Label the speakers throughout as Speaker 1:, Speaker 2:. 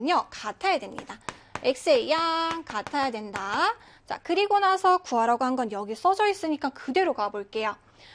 Speaker 1: 같아야 됩니다. x의 양 같아야 된다. 자, 그리고 나서 구하라고 한 건 여기 써져 있으니까 그대로 가볼게요.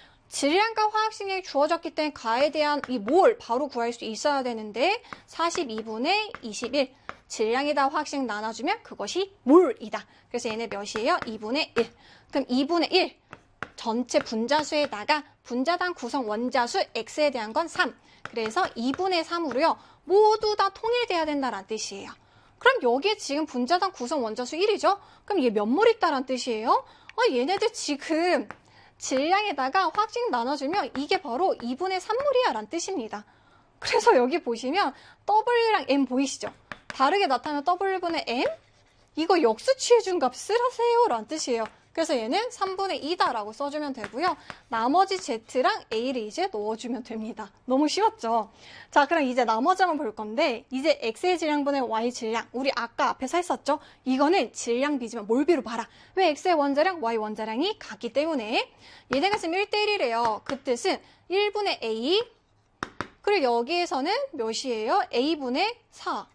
Speaker 1: 질량과 화학식량이 주어졌기 때문에 가에 대한 이 몰 바로 구할 수 있어야 되는데 42분의 21 질량에다 화학식 나눠주면 그것이 몰이다. 그래서 얘네 몇이에요? 2분의 1. 그럼 2분의 1 전체 분자수에다가 분자당 구성 원자수 x에 대한 건 3. 그래서 2분의 3으로요. 모두 다 통일돼야 된다는 뜻이에요. 그럼 여기에 지금 분자당 구성 원자수 1이죠? 그럼 얘 몇 몰 있다란 뜻이에요? 얘네들 지금 질량에다가 화학식 나눠주면 이게 바로 2분의 3몰이야 라는 뜻입니다. 그래서 여기 보시면 W랑 M 보이시죠? 다르게 나타나면 W분의 M? 이거 역수 취해준 값 쓰라세요 라는 뜻이에요. 그래서 얘는 3분의 2다 라고 써주면 되고요. 나머지 Z랑 A를 이제 넣어주면 됩니다. 너무 쉬웠죠? 자, 그럼 이제 나머지 한번 볼 건데 이제 X의 질량분의 Y 질량 우리 아까 앞에서 했었죠? 이거는 질량 비지만 몰비로 봐라. 왜 X의 원자량, Y 원자량이 같기 때문에 얘네가 지금 1대1이래요. 그 뜻은 1분의 A 그리고 여기에서는 몇이에요? A분의 4.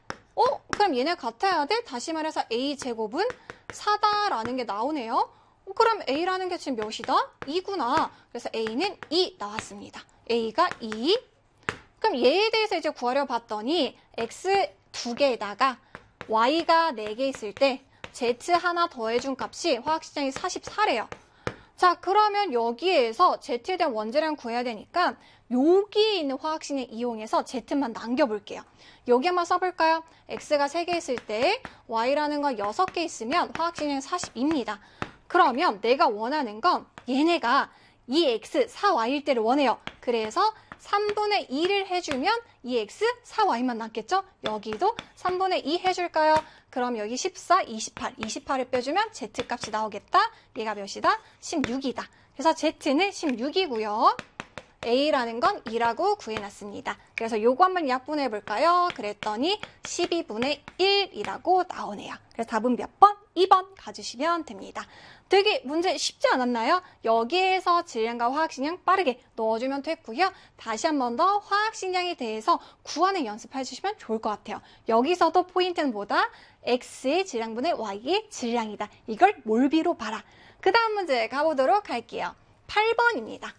Speaker 1: 그럼 얘네 같아야 돼? 다시 말해서 A제곱은 4다라는 게 나오네요. 그럼 A라는 게 지금 몇이다? 2구나. 그래서 A는 2 나왔습니다. A가 2. 그럼 얘에 대해서 이제 구하려 봤더니 X 2개에다가 Y가 4개 있을 때 Z 하나 더해준 값이 화학식량이 44래요. 자, 그러면 여기에서 Z에 대한 원자량 구해야 되니까 여기에 있는 화학식량 이용해서 Z만 남겨볼게요. 여기 한번 써볼까요? X가 3개 있을 때 Y라는 건 6개 있으면 화학식량이 42입니다. 그러면 내가 원하는 건 얘네가 이 X 4Y일 때를 원해요. 그래서 3분의 2를 해주면 이 X 4Y만 남겠죠? 여기도 3분의 2 해줄까요? 그럼 여기 14, 28, 28을 빼주면 Z값이 나오겠다. 얘가 몇이다? 16이다. 그래서 Z는 16이고요. A라는 건 2라고 구해놨습니다. 그래서 요거 한번 약분해 볼까요? 그랬더니 12분의 1이라고 나오네요. 그래서 답은 몇 번? 2번 가주시면 됩니다. 되게 문제 쉽지 않았나요? 여기에서 질량과 화학식량 빠르게 넣어주면 됐고요. 다시 한 번 더 화학식량에 대해서 구하는 연습해 주시면 좋을 것 같아요. 여기서도 포인트는 뭐다? X의 질량분의 Y의 질량이다. 이걸 몰비로 봐라. 그 다음 문제 가보도록 할게요. 8번입니다.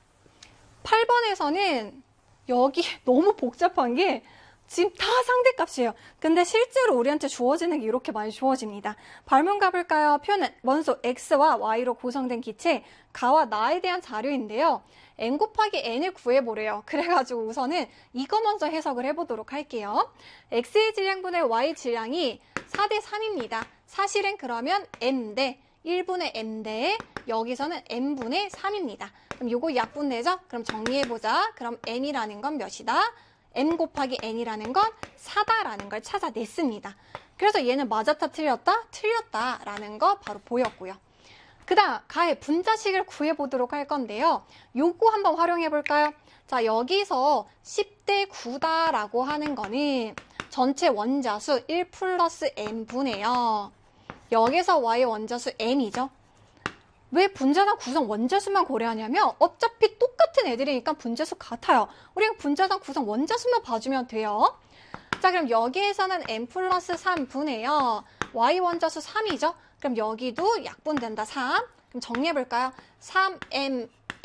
Speaker 1: 8번에서는 여기 너무 복잡한 게 지금 다 상대값이에요. 근데 실제로 우리한테 주어지는 게 이렇게 많이 주어집니다. 발문 가볼까요? 표는 원소 X와 Y로 구성된 기체 가와 나에 대한 자료인데요. n 곱하기 n을 구해보래요. 그래가지고 우선은 이거 먼저 해석을 해보도록 할게요. X의 질량분의 Y 질량이 4대 3입니다. 사실은 그러면 m대 1분의 m대 여기서는 m분의 3입니다. 그럼 요거 약분되죠? 그럼 정리해보자. 그럼 n이라는 건 몇이다? m 곱하기 n이라는 건 4다라는 걸 찾아냈습니다. 그래서 얘는 맞았다 틀렸다? 틀렸다라는 거 바로 보였고요. 그 다음 가의 분자식을 구해보도록 할 건데요. 요거 한번 활용해볼까요? 자, 여기서 10대 9다라고 하는 거는 전체 원자수 1 플러스 m분의요. 여기서 y의 원자수 m이죠. 왜 분자당 구성 원자수만 고려하냐면 어차피 똑같은 애들이니까 분자수 같아요. 우리가 분자당 구성 원자수만 봐주면 돼요. 자, 그럼 여기에서는 m 플러스 3분의요. y 원자수 3이죠. 그럼 여기도 약분된다. 3. 그럼 정리해볼까요? 3mn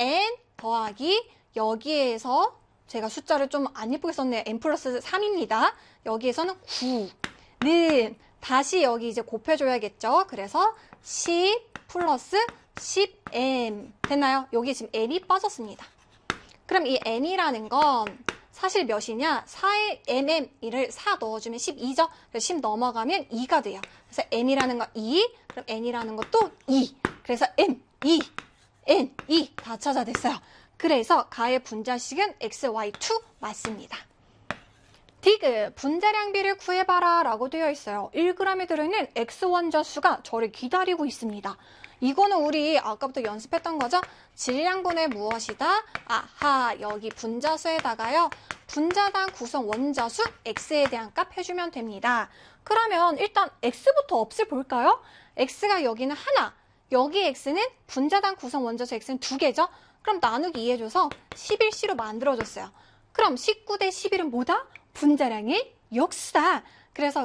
Speaker 1: 더하기 여기에서 제가 숫자를 좀 안 예쁘게 썼네요. m 플러스 3입니다. 여기에서는 9는 다시 여기 이제 곱해줘야겠죠. 그래서 10 플러스 10m 됐나요? 여기 지금 m이 빠졌습니다. 그럼 이 n이라는 건 사실 몇이냐? 4의 mm를 4 넣어주면 12죠? 그래서 10 넘어가면 2가 돼요. 그래서 m이라는 건 2, 그럼 n이라는 것도 2. 그래서 m, 2, n, 2 다 찾아냈어요. 그래서 가의 분자식은 xy2 맞습니다. 디귿, 분자량비를 구해봐라 라고 되어 있어요. 1g에 들어있는 X원자수가 저를 기다리고 있습니다. 이거는 우리 아까부터 연습했던 거죠? 질량분의 무엇이다? 아하, 여기 분자수에다가요. 분자당 구성 원자수 X에 대한 값 해주면 됩니다. 그러면 일단 X부터 없애 볼까요? X가 여기는 하나, 여기 X는 분자당 구성 원자수 X는 2개죠? 그럼 나누기 2 해줘서 11C로 만들어줬어요. 그럼 19대 11은 뭐다? 분자량의 역수다. 그래서